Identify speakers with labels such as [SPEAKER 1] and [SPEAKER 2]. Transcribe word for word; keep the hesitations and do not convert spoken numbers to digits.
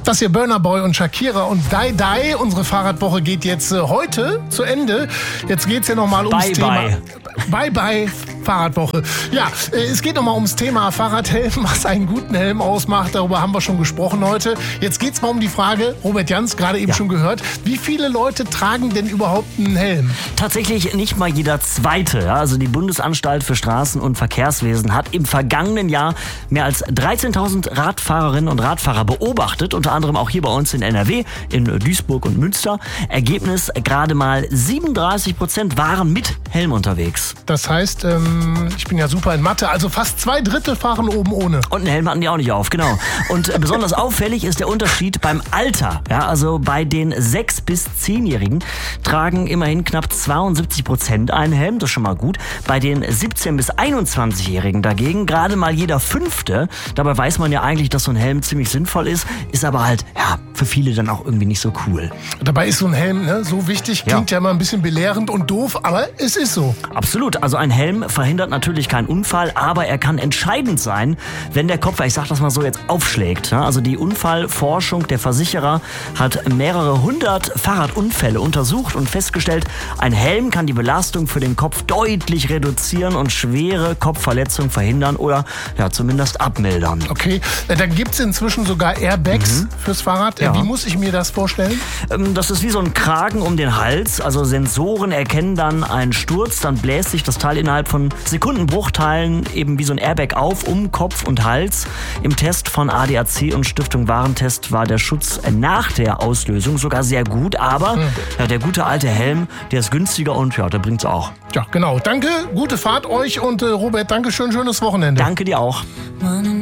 [SPEAKER 1] Das hier Burna Boy und Shakira und Die Die. Unsere Fahrradwoche geht jetzt äh, heute zu Ende. Jetzt geht es ja nochmal ums
[SPEAKER 2] bye,
[SPEAKER 1] Thema...
[SPEAKER 2] Bye.
[SPEAKER 1] Bye, bye, Fahrradwoche. Ja, äh, es geht nochmal ums Thema Fahrradhelm, was einen guten Helm ausmacht. Darüber haben wir schon gesprochen heute. Jetzt geht es mal um die Frage, Robert Jans, gerade eben ja. schon gehört, wie viele Leute tragen denn überhaupt einen Helm?
[SPEAKER 2] Tatsächlich nicht mal jeder Zweite. Ja? Also die Bundesanstalt für Straßen- und Verkehrswesen hat im vergangenen Jahr mehr als dreizehntausend Radfahrerinnen und Radfahrer beobachtet, unter anderem auch hier bei uns in N R W, in Duisburg und Münster. Ergebnis, gerade mal siebenunddreißig Prozent waren mit Helm unterwegs.
[SPEAKER 1] Das heißt, ähm, ich bin ja super in Mathe, also fast zwei Drittel fahren oben ohne.
[SPEAKER 2] Und einen Helm hatten die auch nicht auf, genau. Und äh, besonders auffällig ist der Unterschied beim Alter. Ja, also bei den sechs- bis zehnjährigen tragen immerhin knapp zweiundsiebzig Prozent einen Helm, das ist schon mal gut. Bei den siebzehn- bis einundzwanzigjährigen dagegen gerade mal jeder Fünfte. Dabei weiß man ja eigentlich, dass so ein Helm ziemlich sinnvoll ist, ist aber halt, ja, für viele dann auch irgendwie nicht so cool.
[SPEAKER 1] Dabei ist so ein Helm, ne, so wichtig, klingt ja. ja mal ein bisschen belehrend und doof, aber es ist so.
[SPEAKER 2] Absolut. Also ein Helm verhindert natürlich keinen Unfall, aber er kann entscheidend sein, wenn der Kopf, ich sag das mal so, jetzt aufschlägt. Also die Unfallforschung der Versicherer hat mehrere hundert Fahrradunfälle untersucht und festgestellt, ein Helm kann die Belastung für den Kopf deutlich reduzieren und schwere Kopfverletzungen verhindern oder ja zumindest abmildern.
[SPEAKER 1] Okay, da gibt es inzwischen sogar Airbags mhm. fürs Fahrrad. Ja. Wie muss ich mir das vorstellen?
[SPEAKER 2] Das ist wie so ein Kragen um den Hals. Also Sensoren erkennen dann einen Sturz, dann bläst sich das Teil innerhalb von Sekundenbruchteilen eben wie so ein Airbag auf, um Kopf und Hals. Im Test von A D A C und Stiftung Warentest war der Schutz nach der Auslösung sogar sehr gut, aber mhm. ja, der gute alte Helm, der ist günstiger und ja, der bringt's auch.
[SPEAKER 1] Ja, genau. Danke, gute Fahrt euch und äh, Robert, danke schön, schönes Wochenende.
[SPEAKER 2] Danke dir auch.